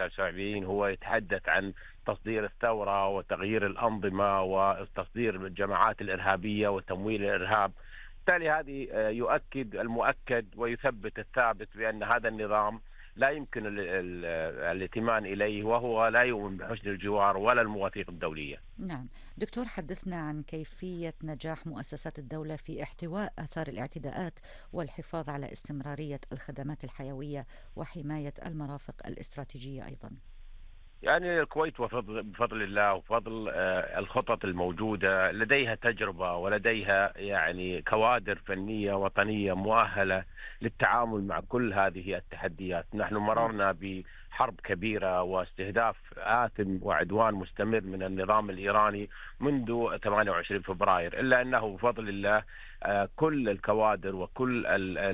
1979 هو يتحدث عن تصدير الثورة وتغيير الأنظمة وتصدير الجماعات الإرهابية وتمويل الإرهاب. بالتالي هذه يؤكد المؤكد ويثبت الثابت بأن هذا النظام لا يمكن الائتمان إليه، وهو لا يؤمن بحسن الجوار ولا المواثيق الدولية. نعم. دكتور، حدثنا عن كيفية نجاح مؤسسات الدولة في احتواء آثار الاعتداءات والحفاظ على استمرارية الخدمات الحيوية وحماية المرافق الاستراتيجية أيضا. يعني الكويت بفضل الله وفضل الخطط الموجودة لديها تجربة ولديها يعني كوادر فنية وطنية مؤهلة للتعامل مع كل هذه التحديات. نحن نعم. مررنا بحرب كبيرة واستهداف آثم وعدوان مستمر من النظام الإيراني منذ 28 فبراير، إلا أنه بفضل الله كل الكوادر وكل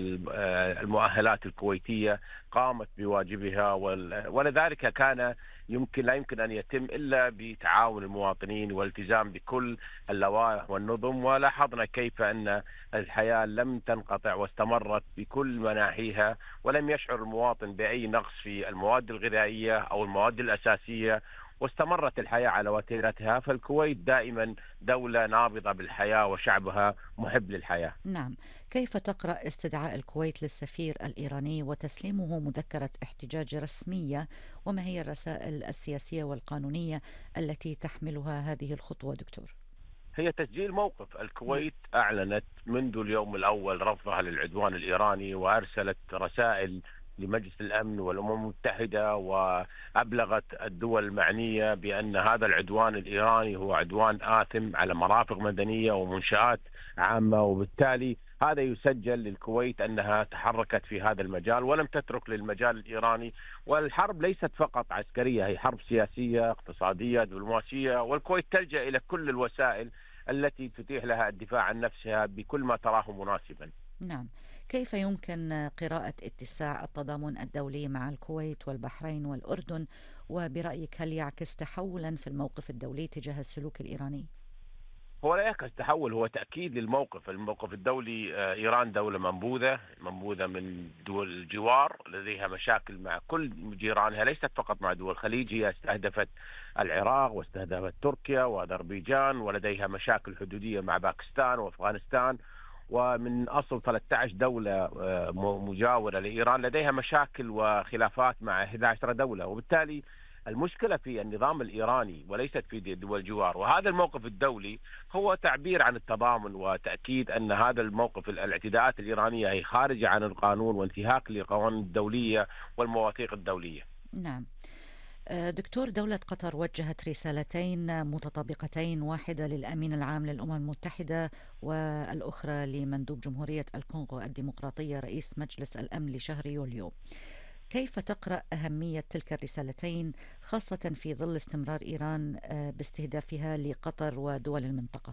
المؤهلات الكويتية قامت بواجبها، ولذلك كان لا يمكن أن يتم إلا بتعاون المواطنين والالتزام بكل اللوائح والنظم. ولاحظنا كيف أن الحياة لم تنقطع واستمرت بكل مناحيها، ولم يشعر المواطن بأي نقص في المواد الغذائية أو المواد الأساسية، واستمرت الحياة على وتيرتها. فالكويت دائما دولة نابضة بالحياة وشعبها محب للحياة. نعم. كيف تقرأ استدعاء الكويت للسفير الإيراني وتسليمه مذكرة احتجاج رسمية؟ وما هي الرسائل السياسية والقانونية التي تحملها هذه الخطوة دكتور؟ هي تسجيل موقف. نعم. الكويت أعلنت منذ اليوم الأول رفضها للعدوان الإيراني، وأرسلت رسائل لمجلس الأمن والأمم المتحدة، وأبلغت الدول المعنية بأن هذا العدوان الإيراني هو عدوان آثم على مرافق مدنية ومنشآت عامة. وبالتالي هذا يسجل للكويت أنها تحركت في هذا المجال ولم تترك للمجال الإيراني. والحرب ليست فقط عسكرية، هي حرب سياسية اقتصادية دبلوماسية، والكويت تلجأ إلى كل الوسائل التي تتيح لها الدفاع عن نفسها بكل ما تراه مناسبا. نعم. كيف يمكن قراءة اتساع التضامن الدولي مع الكويت والبحرين والأردن؟ وبرأيك هل يعكس تحولا في الموقف الدولي تجاه السلوك الإيراني؟ هو لا يعكس تحول، هو تأكيد الموقف الدولي. إيران دولة منبوذة من دول الجوار، لديها مشاكل مع كل جيرانها، ليست فقط مع دول الخليج. هي استهدفت العراق واستهدفت تركيا وأذربيجان، ولديها مشاكل حدودية مع باكستان وأفغانستان. ومن أصل 13 دولة مجاورة لإيران لديها مشاكل وخلافات مع 11 دولة. وبالتالي المشكلة في النظام الإيراني وليست في دول الجوار. وهذا الموقف الدولي هو تعبير عن التضامن وتأكيد أن هذا الموقف الاعتداءات الإيرانية هي خارجة عن القانون وانتهاك للقوانين الدولية والمواثيق الدولية. نعم. دكتور، دولة قطر وجهت رسالتين متطابقتين، واحدة للأمين العام للأمم المتحدة والأخرى لمندوب جمهورية الكونغو الديمقراطية رئيس مجلس الأمن لشهر يوليو. كيف تقرأ أهمية تلك الرسالتين، خاصة في ظل استمرار إيران باستهدافها لقطر ودول المنطقة؟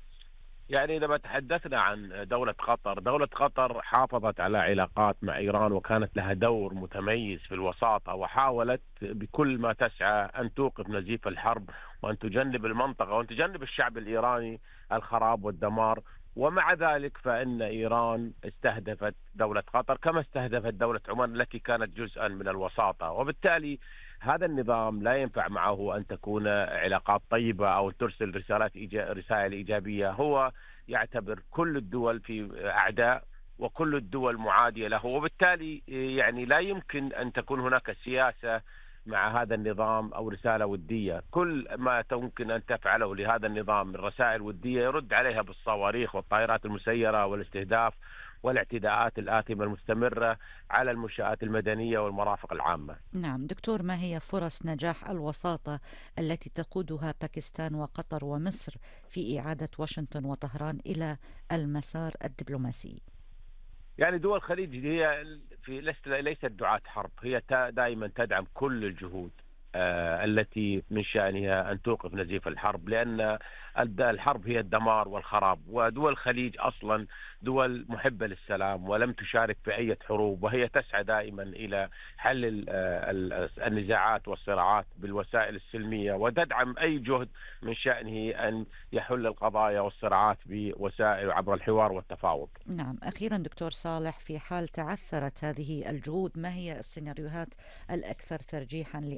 يعني إذا تحدثنا عن دولة قطر حافظت على علاقات مع إيران، وكانت لها دور متميز في الوساطة، وحاولت بكل ما تسعى أن توقف نزيف الحرب وأن تجنب المنطقة وأن تجنب الشعب الإيراني الخراب والدمار. ومع ذلك فإن إيران استهدفت دولة قطر كما استهدفت دولة عمان التي كانت جزءا من الوساطة. وبالتالي هذا النظام لا ينفع معه أن تكون علاقات طيبة أو ترسل رسائل إيجابية. هو يعتبر كل الدول في أعداء وكل الدول معادية له، وبالتالي يعني لا يمكن أن تكون هناك سياسة مع هذا النظام أو رسالة ودية. كل ما يمكن أن تفعله لهذا النظام من رسائل ودية يرد عليها بالصواريخ والطائرات المسيرة والاستهداف والاعتداءات الآثمة المستمرة على المنشآت المدنية والمرافق العامة. نعم. دكتور، ما هي فرص نجاح الوساطة التي تقودها باكستان وقطر ومصر في إعادة واشنطن وطهران إلى المسار الدبلوماسي؟ يعني دول الخليج هي ليست دعاة حرب، هي دائما تدعم كل الجهود التي من شأنها أن توقف نزيف الحرب، لأن الحرب هي الدمار والخراب. ودول الخليج أصلا دول محبة للسلام ولم تشارك في أي حروب، وهي تسعى دائما إلى حل النزاعات والصراعات بالوسائل السلمية، وتدعم أي جهد من شأنه أن يحل القضايا والصراعات بوسائل عبر الحوار والتفاوض. نعم. أخيرا دكتور صالح، في حال تعثرت هذه الجهود، ما هي السيناريوهات الأكثر ترجيحا